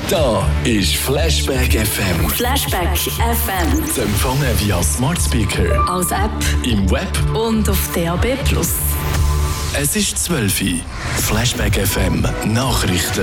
Da ist Flashback FM. Flashback FM. Zu empfangen via Smart Speaker, Als App im Web. und auf DAB+. Es ist 12 Uhr. Flashback FM Nachrichten.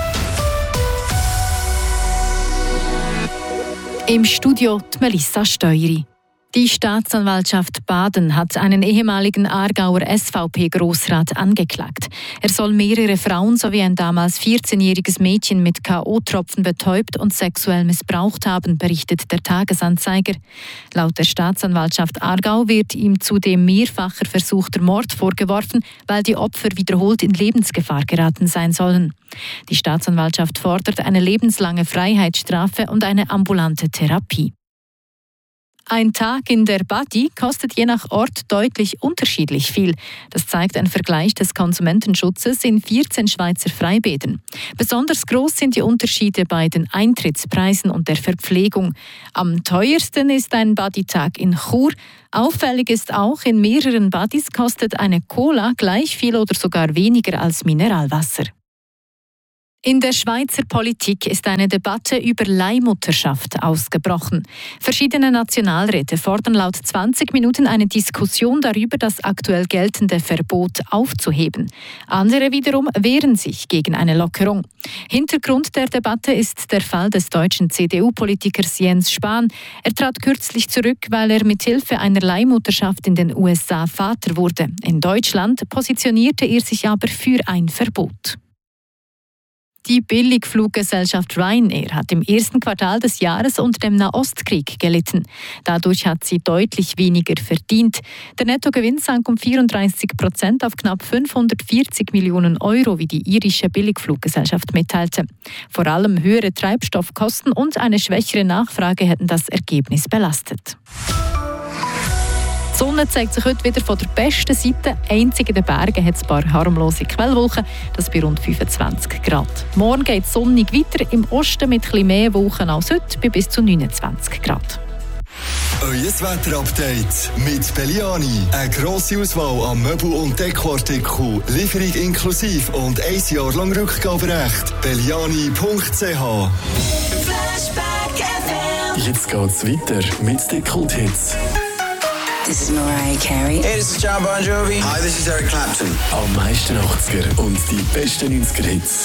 Im Studio die Melissa Steueri. Die Staatsanwaltschaft Baden hat einen ehemaligen Aargauer SVP-Grossrat angeklagt. Er soll mehrere Frauen sowie ein damals 14-jähriges Mädchen mit K.O.-Tropfen betäubt und sexuell missbraucht haben, berichtet der Tagesanzeiger. Laut der Staatsanwaltschaft Aargau wird ihm zudem mehrfacher versuchter Mord vorgeworfen, weil die Opfer wiederholt in Lebensgefahr geraten sein sollen. Die Staatsanwaltschaft fordert eine lebenslange Freiheitsstrafe und eine ambulante Therapie. Ein Tag in der Badi kostet je nach Ort deutlich unterschiedlich viel. Das zeigt ein Vergleich des Konsumentenschutzes in 14 Schweizer Freibädern. Besonders groß sind die Unterschiede bei den Eintrittspreisen und der Verpflegung. Am teuersten ist ein Badi-Tag in Chur. Auffällig ist auch, in mehreren Badis kostet eine Cola gleich viel oder sogar weniger als Mineralwasser. In der Schweizer Politik ist eine Debatte über Leihmutterschaft ausgebrochen. Verschiedene Nationalräte fordern laut 20 Minuten eine Diskussion darüber, das aktuell geltende Verbot aufzuheben. Andere wiederum wehren sich gegen eine Lockerung. Hintergrund der Debatte ist der Fall des deutschen CDU-Politikers Jens Spahn. Er trat kürzlich zurück, weil er mithilfe einer Leihmutterschaft in den USA Vater wurde. In Deutschland positionierte er sich aber für ein Verbot. Die Billigfluggesellschaft Ryanair hat im ersten Quartal des Jahres unter dem Nahostkrieg gelitten. Dadurch hat sie deutlich weniger verdient. Der Nettogewinn sank um 34% auf knapp 540 Millionen Euro, wie die irische Billigfluggesellschaft mitteilte. Vor allem höhere Treibstoffkosten und eine schwächere Nachfrage hätten das Ergebnis belastet. Die Sonne zeigt sich heute wieder von der besten Seite. Einzig in den Bergen hat es ein paar harmlose Quellwolken, das bei rund 25 Grad. Morgen geht es sonnig weiter, im Osten mit etwas mehr Wolken als heute, bei bis zu 29 Grad. Euer Wetterupdate mit Belliani. Eine grosse Auswahl an Möbel- und Dekoartikeln, Lieferung inklusive und 1 Jahr lang Rückgaberecht. Belliani.ch. Jetzt geht's weiter mit den Kulthits. This is Mariah Carey. Hey, this is John Bon Jovi. Hi, this is Eric Clapton. Am meisten 80er und die besten 90er-Hits.